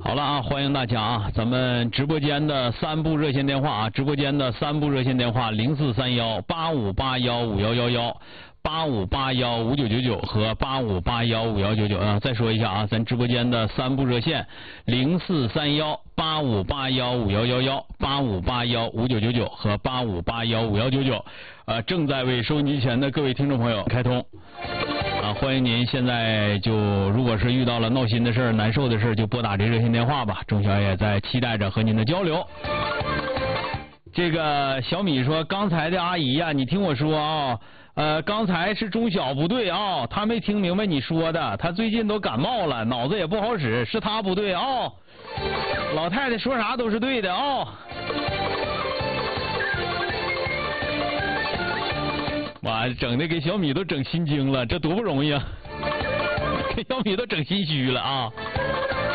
好了啊，欢迎大家啊！咱们直播间的3部热线电话啊，直播间的3部热线电话：043185815111、85815999和85815199啊。再说一下啊，咱直播间的3部热线：043185815111、85815999和85815199，正在为收音机前的各位听众朋友开通。欢迎您现在就如果是遇到了闹心的事儿、难受的事儿，就拨打这热线电话吧。钟晓也在期待着和您的交流。这个小米说，刚才的阿姨呀，你听我说啊，刚才是钟晓不对啊，他没听明白你说的，他最近都感冒了，脑子也不好使，是他不对啊。老太太说啥都是对的啊。哇，整的给小米都整心惊了，这多不容易啊！给小米都整心虚了啊！